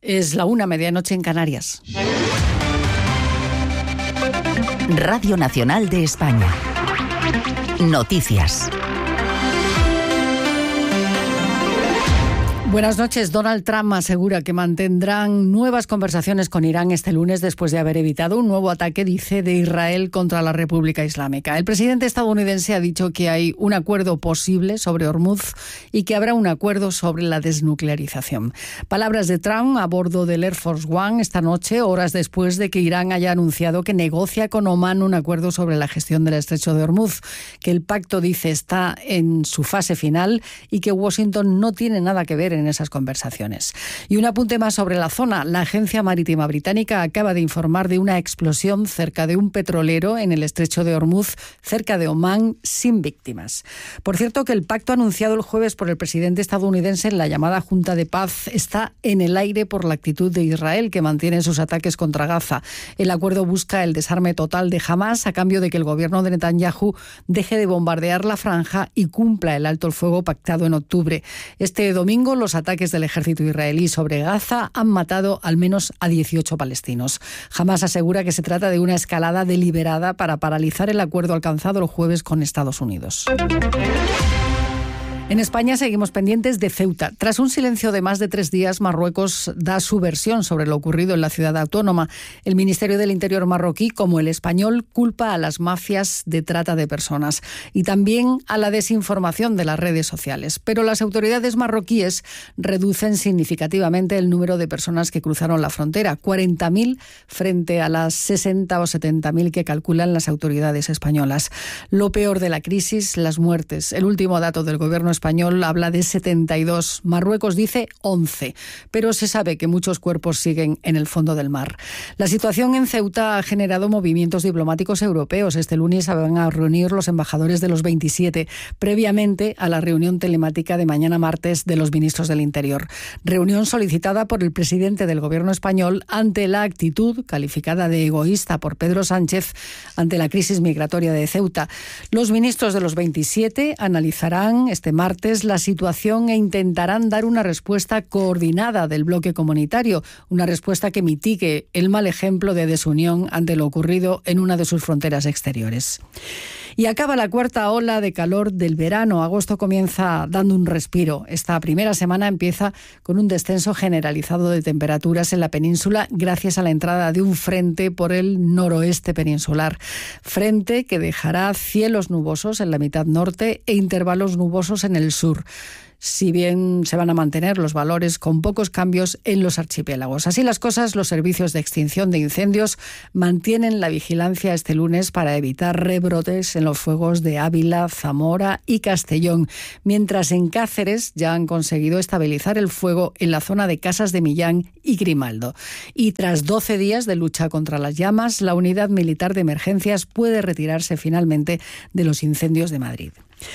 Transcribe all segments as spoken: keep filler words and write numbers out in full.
Es la una, medianoche en Canarias. Radio Nacional de España. Noticias. Buenas noches. Donald Trump asegura que mantendrán nuevas conversaciones con Irán este lunes después de haber evitado un nuevo ataque, dice, de Israel contra la República Islámica. El presidente estadounidense ha dicho que hay un acuerdo posible sobre Hormuz y que habrá un acuerdo sobre la desnuclearización. Palabras de Trump a bordo del Air Force One esta noche, horas después de que Irán haya anunciado que negocia con Omán un acuerdo sobre la gestión del estrecho de Hormuz, que el pacto, dice, está en su fase final y que Washington no tiene nada que ver en en esas conversaciones. Y un apunte más sobre la zona. La Agencia Marítima Británica acaba de informar de una explosión cerca de un petrolero en el estrecho de Hormuz, cerca de Omán, sin víctimas. Por cierto, que el pacto anunciado el jueves por el presidente estadounidense en la llamada Junta de Paz está en el aire por la actitud de Israel, que mantiene sus ataques contra Gaza. El acuerdo busca el desarme total de Hamás a cambio de que el gobierno de Netanyahu deje de bombardear la franja y cumpla el alto el fuego pactado en octubre. Este domingo, los ataques del ejército israelí sobre Gaza han matado al menos a dieciocho palestinos. Hamás asegura que se trata de una escalada deliberada para paralizar el acuerdo alcanzado el jueves con Estados Unidos. En España seguimos pendientes de Ceuta. Tras un silencio de más de tres días, Marruecos da su versión sobre lo ocurrido en la ciudad autónoma. El Ministerio del Interior marroquí, como el español, culpa a las mafias de trata de personas y también a la desinformación de las redes sociales. Pero las autoridades marroquíes reducen significativamente el número de personas que cruzaron la frontera, cuarenta mil frente a las sesenta o setenta mil que calculan las autoridades españolas. Lo peor de la crisis, las muertes. El último dato del gobierno español habla de setenta y dos. Marruecos dice once, pero se sabe que muchos cuerpos siguen en el fondo del mar. La situación en Ceuta ha generado movimientos diplomáticos europeos. Este lunes se van a reunir los embajadores de los veintisiete, previamente a la reunión telemática de mañana martes de los ministros del Interior. Reunión solicitada por el presidente del gobierno español ante la actitud calificada de egoísta por Pedro Sánchez ante la crisis migratoria de Ceuta. Los ministros de los veintisiete analizarán este martes la situación e intentarán dar una respuesta coordinada del bloque comunitario, una respuesta que mitigue el mal ejemplo de desunión ante lo ocurrido en una de sus fronteras exteriores. Y acaba la cuarta ola de calor del verano. Agosto comienza dando un respiro. Esta primera semana empieza con un descenso generalizado de temperaturas en la península gracias a la entrada de un frente por el noroeste peninsular. Frente que dejará cielos nubosos en la mitad norte e intervalos nubosos en el sur, si bien se van a mantener los valores con pocos cambios en los archipiélagos. Así las cosas, los servicios de extinción de incendios mantienen la vigilancia este lunes para evitar rebrotes en los fuegos de Ávila, Zamora y Castellón, mientras en Cáceres ya han conseguido estabilizar el fuego en la zona de Casas de Millán y Grimaldo. Y tras doce días de lucha contra las llamas, la Unidad Militar de Emergencias puede retirarse finalmente de los incendios de Madrid.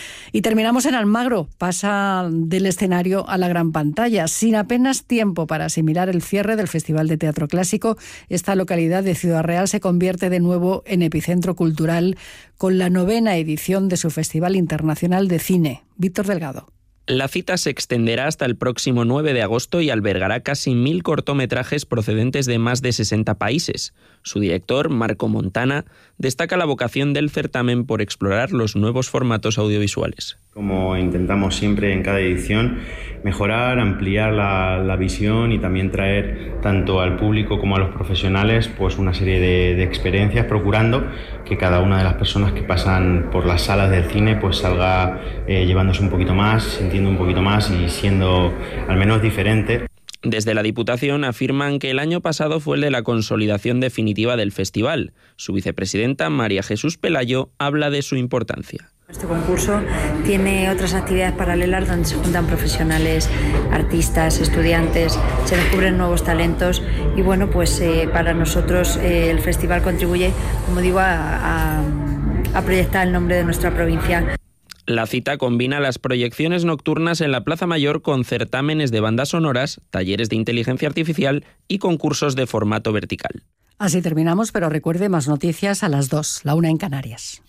Y terminamos en Almagro. Pasa del escenario a la gran pantalla. Sin apenas tiempo para asimilar el cierre del Festival de Teatro Clásico, esta localidad de Ciudad Real se convierte de nuevo en epicentro cultural con la novena edición de su Festival Internacional de Cine. Víctor Delgado. La cita se extenderá hasta el próximo nueve de agosto y albergará casi mil cortometrajes procedentes de más de sesenta países. Su director, Marco Montana, destaca la vocación del certamen por explorar los nuevos formatos audiovisuales. Como intentamos siempre en cada edición, mejorar, ampliar la, la visión y también traer tanto al público como a los profesionales pues una serie de, de experiencias, procurando que cada una de las personas que pasan por las salas del cine pues salga eh, llevándose un poquito más, sintiendo un poquito más y siendo al menos diferente. Desde la Diputación afirman que el año pasado fue el de la consolidación definitiva del festival. Su vicepresidenta, María Jesús Pelayo, habla de su importancia. Este concurso tiene otras actividades paralelas donde se juntan profesionales, artistas, estudiantes, se descubren nuevos talentos y bueno, pues eh, para nosotros eh, el festival contribuye, como digo, a, a, a proyectar el nombre de nuestra provincia. La cita combina las proyecciones nocturnas en la Plaza Mayor con certámenes de bandas sonoras, talleres de inteligencia artificial y concursos de formato vertical. Así terminamos, pero recuerde más noticias a las dos, la una en Canarias.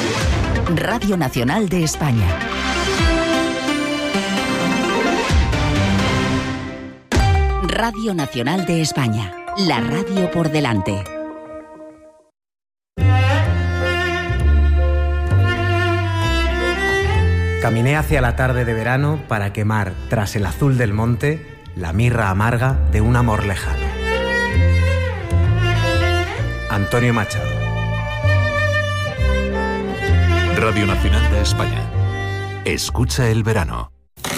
Radio Nacional de España. Radio Nacional de España. La radio por delante. Caminé hacia la tarde de verano para quemar, tras el azul del monte, la mirra amarga de un amor lejano. Antonio Machado. Radio Nacional de España. Escucha el verano.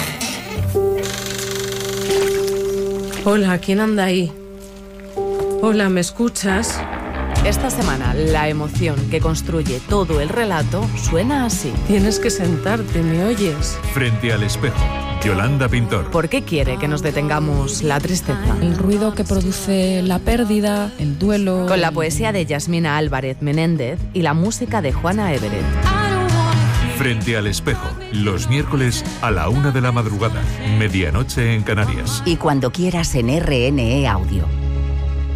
Hola, ¿quién anda ahí? Hola, ¿me escuchas? Esta semana, la emoción que construye todo el relato suena así. Tienes que sentarte, ¿me oyes? Frente al espejo, Yolanda Pintor. ¿Por qué quiere que nos detengamos la tristeza? El ruido que produce la pérdida, el duelo... Con la poesía de Yasmina Álvarez Menéndez y la música de Juana Everett. Frente al espejo, los miércoles a la una de la madrugada, medianoche en Canarias. Y cuando quieras en R N E Audio.